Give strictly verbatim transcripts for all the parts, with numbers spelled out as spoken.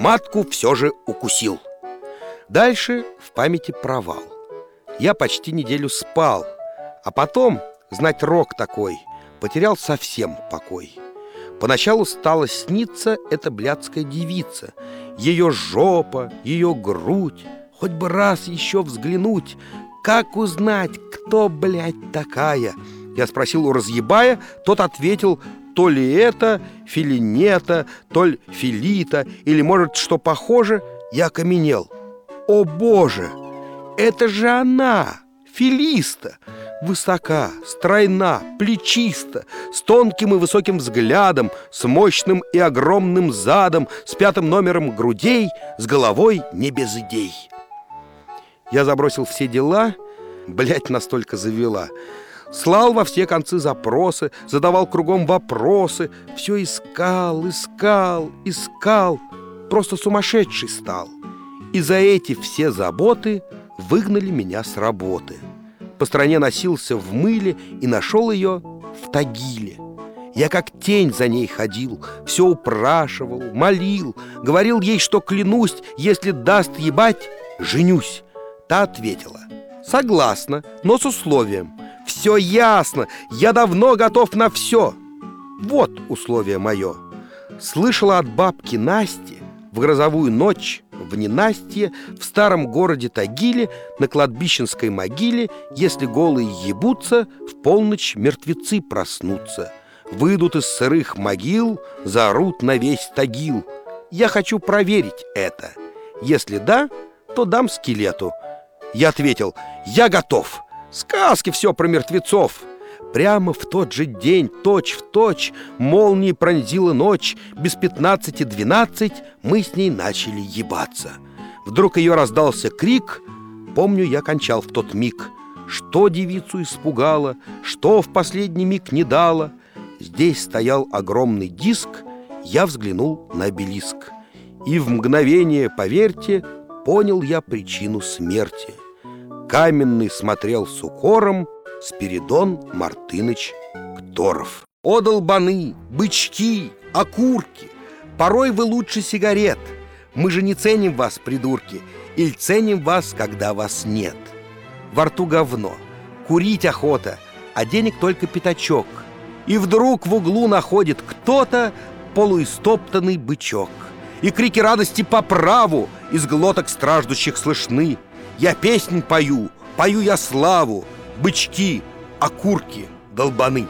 матку все же укусил. Дальше в памяти провал. Я почти неделю спал, а потом, знать рок такой, потерял совсем покой. Поначалу стала сниться эта блядская девица. Ее жопа, ее грудь, хоть бы раз еще взглянуть. Как узнать, кто, блядь, такая? Я спросил у разъебая, тот ответил: то ли это Филинета, то ли Филита, или, может, что похоже. Я окаменел. О, Боже! Это же она, Филиста! Высока, стройна, плечиста, с тонким и высоким взглядом, с мощным и огромным задом, с пятым номером грудей, с головой не без идей. Я забросил все дела, блядь, настолько завела. Слал во все концы запросы, задавал кругом вопросы, все искал, искал, искал, просто сумасшедший стал. И за эти все заботы выгнали меня с работы. По стране носился в мыле и нашел ее в Тагиле. Я как тень за ней ходил, все упрашивал, молил, говорил ей, что клянусь, если даст ебать, женюсь. Та ответила: согласна, но с условием. Все ясно, я давно готов на все. Вот условие мое. Слышала от бабки Насти в грозовую ночь, в ненастье, в старом городе Тагиле, на кладбищенской могиле, если голые ебутся, в полночь мертвецы проснутся. Выйдут из сырых могил, заорут на весь Тагил. Я хочу проверить это. Если да, то дам скелету. Я ответил: я готов. Сказки все про мертвецов. Прямо в тот же день, точь в точь, молнией пронзила ночь. Без пятнадцати двенадцать мы с ней начали ебаться. Вдруг ее раздался крик. Помню, я кончал в тот миг. Что девицу испугало, что в последний миг не дало. Здесь стоял огромный диск. Я взглянул на обелиск. И в мгновение, поверьте, понял я причину смерти. Каменный смотрел с укором Спиридон Мартыныч Кторов. О, долбаны, бычки, окурки, порой вы лучше сигарет. Мы же не ценим вас, придурки, или ценим вас, когда вас нет. Во рту говно, курить охота, а денег только пятачок. И вдруг в углу находит кто-то полуистоптанный бычок. И крики радости по праву из глоток страждущих слышны. Я песнь пою, пою я славу, бычки, окурки, долбаны.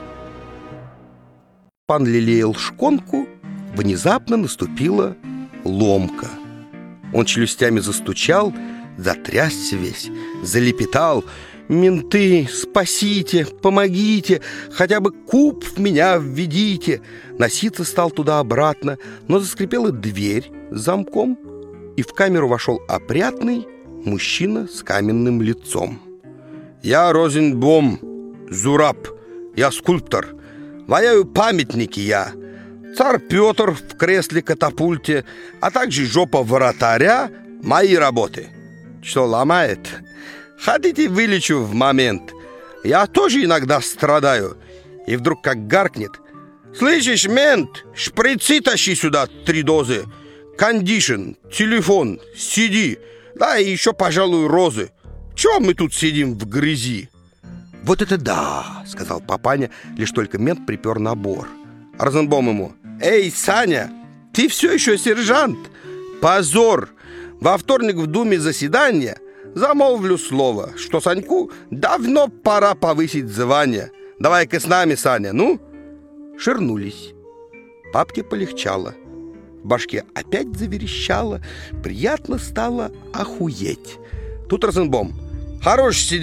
Пан лелеял шконку, внезапно наступила ломка. Он челюстями застучал, затрясся весь, залепетал: менты, спасите, помогите, хотя бы куб в меня введите. Носиться стал туда-обратно, но заскрипела дверь с замком, и в камеру вошел опрятный мужчина с каменным лицом. Я Розенбом, Зураб, я скульптор, ваяю памятники я. Царь Петр в кресле-катапульте, а также жопа вратаря — мои работы. Что ломает? Хотите, вылечу в момент. Я тоже иногда страдаю. И вдруг как гаркнет: слышишь, мент, шприцы тащи сюда, три дозы, кондишн, телефон, си ди, да и еще, пожалуй, розы. Чего мы тут сидим в грязи? Вот это да, сказал папаня, лишь только мент припер набор. Розенбом ему: эй, Саня, ты все еще сержант? Позор! Во вторник в Думе заседание. Замолвлю слово, что Саньку давно пора повысить звание. Давай-ка с нами, Саня, ну? Ширнулись. Папке полегчало. В башке опять заверещало. Приятно стало охуеть. Тут Розенбом: хорош сидеть.